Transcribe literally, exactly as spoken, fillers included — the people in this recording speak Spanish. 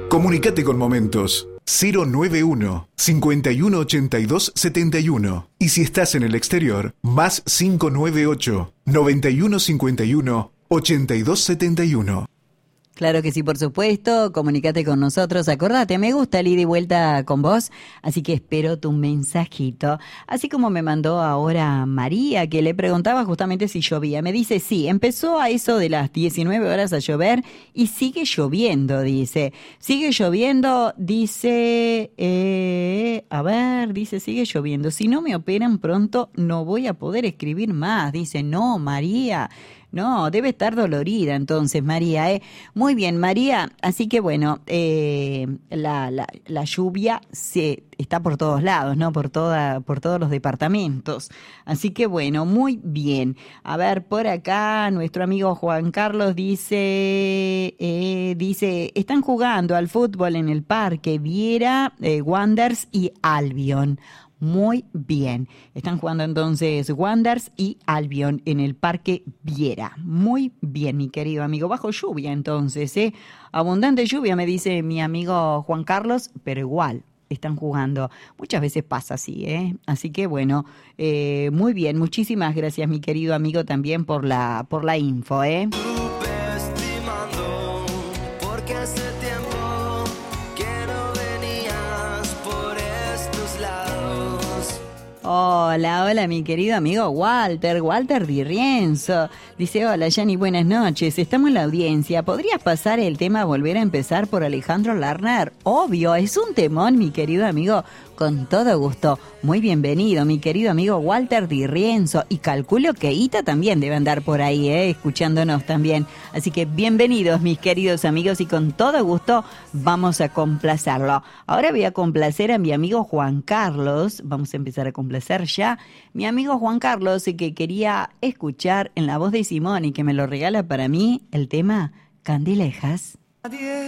Comunicate con Momentos cero noventa y uno, cincuenta y uno ochenta y dos setenta y uno. Y si estás en el exterior, más cinco nueve ocho, noventa y uno cincuenta y uno ochenta y dos setenta y uno. Claro que sí, por supuesto, comunícate con nosotros, acordate, me gusta el ida y vuelta con vos, así que espero tu mensajito. Así como me mandó ahora María, que le preguntaba justamente si llovía, me dice sí, empezó a eso de las diecinueve horas a llover y sigue lloviendo, dice, sigue lloviendo, dice, eh, a ver, dice, sigue lloviendo, si no me operan pronto no voy a poder escribir más, dice, no, María. No, debe estar dolorida entonces, María, ¿eh? Muy bien, María, así que bueno, eh, la, la, la lluvia se está por todos lados, ¿no? Por toda, por todos los departamentos. Así que bueno, muy bien. A ver, por acá nuestro amigo Juan Carlos dice, eh, dice, están jugando al fútbol en el parque Viera, eh, Wanderers y Albion. Muy bien. Están jugando entonces Wanderers y Albion en el Parque Viera. Muy bien, mi querido amigo. Bajo lluvia entonces, ¿eh? Abundante lluvia, me dice mi amigo Juan Carlos, pero igual están jugando. Muchas veces pasa así, ¿eh? Así que bueno, eh, muy bien. Muchísimas gracias, mi querido amigo, también por la, por la info, ¿eh? Porque hace tiempo que no venías por estos lados. Hola, hola, mi querido amigo Walter, Walter Di Rienzo. Dice, hola, Yanni, buenas noches. Estamos en la audiencia. ¿Podrías pasar el tema Volver a empezar por Alejandro Lerner? Obvio, es un temón, mi querido amigo. Con todo gusto. Muy bienvenido, mi querido amigo Walter Di Rienzo. Y calculo que Ita también debe andar por ahí, ¿eh? Escuchándonos también. Así que bienvenidos, mis queridos amigos, y con todo gusto vamos a complacerlo. Ahora voy a complacer a mi amigo Juan Carlos. Vamos a empezar a complacer ya. Mi amigo Juan Carlos, que quería escuchar en la voz de Simón y que me lo regala para mí el tema Candilejas. Nadie